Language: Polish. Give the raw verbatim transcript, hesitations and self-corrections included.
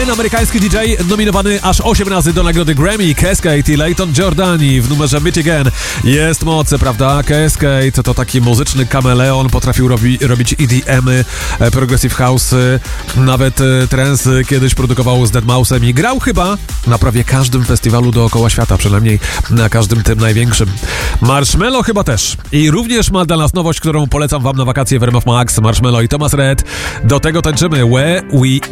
Ten amerykański D J nominowany aż osiem razy do nagrody Grammy. Cascade i Layton Giordani w numerze Michigan. Jest moc, prawda? Cascade to taki muzyczny kameleon, potrafił robi, robić E D M-y, progressive house, nawet trance kiedyś produkował z deadmau five i grał chyba na prawie każdym festiwalu dookoła świata, przynajmniej na każdym tym największym. Marshmello chyba też. I również ma dla nas nowość, którą polecam wam na wakacje w R M F Max. Marshmello i Thomas Rhett. Do tego tańczymy Where We